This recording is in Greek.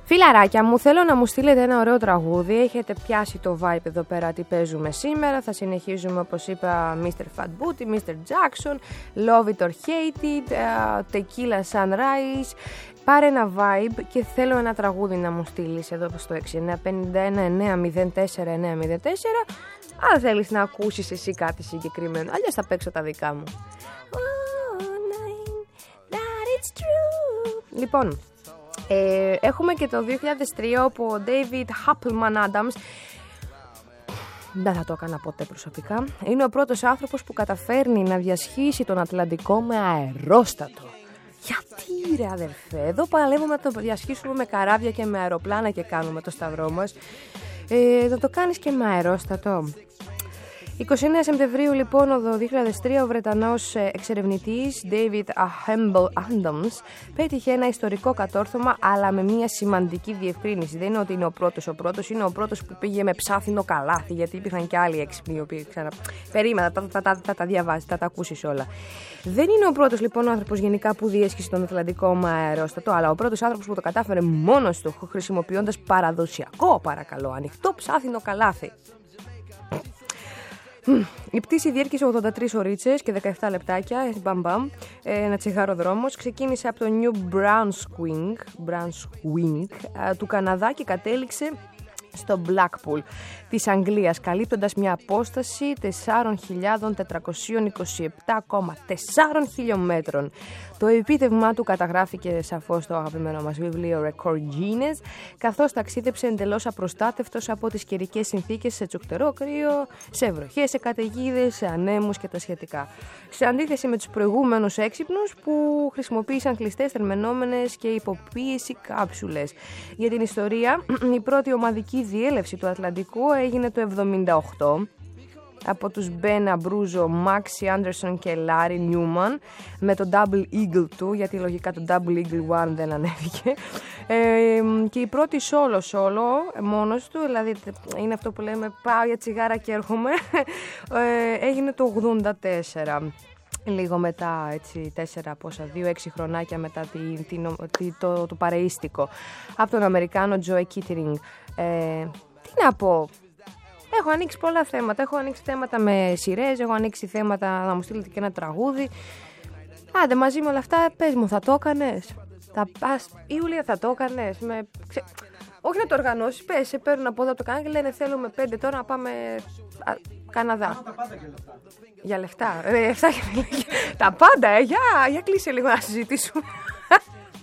Φιλαράκια μου, θέλω να μου στείλετε ένα ωραίο τραγούδι. Έχετε πιάσει το vibe εδώ πέρα τι παίζουμε σήμερα. Θα συνεχίζουμε όπως είπα Mr. Fat Booty, Mr. Jackson, Love It or Hate It, Tequila Sunrise. Πάρε ένα vibe και θέλω ένα τραγούδι να μου στείλεις εδώ στο 6951-904-904. Αν θέλεις να ακούσεις εσύ κάτι συγκεκριμένο, αλλιώς θα παίξω τα δικά μου. Λοιπόν, έχουμε και το 2003 όπου ο David Happelman Adams, δεν θα το έκανα ποτέ προσωπικά, είναι ο πρώτος άνθρωπος που καταφέρνει να διασχίσει τον Ατλαντικό με αερόστατο. Γιατί ρε αδερφέ, εδώ παλεύουμε να το διασχίσουμε με καράβια και με αεροπλάνα και κάνουμε το σταυρό μας. Θα το κάνεις και με αερόστατο. 29 Σεπτεμβρίου λοιπόν το 2003 ο Βρετανός εξερευνητής David Adams πέτυχε ένα ιστορικό κατόρθωμα, αλλά με μια σημαντική διευκρίνηση. Δεν είναι ότι είναι ο πρώτος, είναι ο πρώτος που πήγε με ψάθινο καλάθι, γιατί υπήρχαν και άλλοι έξυπνοι οι οποίοι περίμενα, θα τα διαβάσεις, θα τα ακούσεις όλα. Δεν είναι ο πρώτος λοιπόν ο άνθρωπος γενικά που διέσχισε τον Ατλαντικό με αερόστατο, αλλά ο πρώτος άνθρωπος που το κατάφερε μόνος του χρησιμοποιώντας παραδοσιακό, παρακαλώ, ανοιχτό ψάθινο καλάθι. Η πτήση διέρχησε 83 ωρίτσες και 17 λεπτάκια, μπαμ, ένα τσιγάρο δρόμος. Ξεκίνησε από το New Brunswick του Καναδά και κατέληξε στο Blackpool της Αγγλίας, καλύπτοντας μια απόσταση 4.427,4 χιλιόμετρων. Το επίτευγμά του καταγράφηκε σαφώς στο αγαπημένο μας βιβλίο Record Guinness, καθώς ταξίδεψε εντελώς απροστάτευτος από τις καιρικές συνθήκες, σε τσουκτερό κρύο, σε βροχές, σε καταιγίδες, σε ανέμους και τα σχετικά. Σε αντίθεση με τους προηγούμενους έξυπνους που χρησιμοποίησαν κλειστές, θερμαινόμενες και υποπίεση κάψουλες. Για την ιστορία, η πρώτη ομαδική διέλευση του Ατλαντικού έγινε το 1978 από τους Ben Abruzzo, Maxi Anderson και Larry Newman με το Double Eagle του, γιατί λογικά το Double Eagle 1 δεν ανέβηκε, και η πρώτη solo μόνος του, δηλαδή είναι αυτό που λέμε πάω για τσιγάρα και έρχομαι, έγινε το 84. Λίγο μετά, έτσι, 2-6 χρονάκια μετά το παρεΐστικο από τον Αμερικάνο Joe Kittering. Τι να πω, έχω ανοίξει πολλά θέματα, έχω ανοίξει θέματα με σειρές, έχω ανοίξει θέματα να μου στείλετε και ένα τραγούδι. Άντε μαζί με όλα αυτά, πες μου, θα το έκανες? Ιούλια, θα το έκανες? Όχι να το οργανώσεις, πες, σε παίρνουν από εδώ από το κανάλι και λένε θέλουμε 5 τώρα να πάμε Καναδά. Για λεφτά. Τα πάντα, για κλείσε λίγο να συζητήσουμε.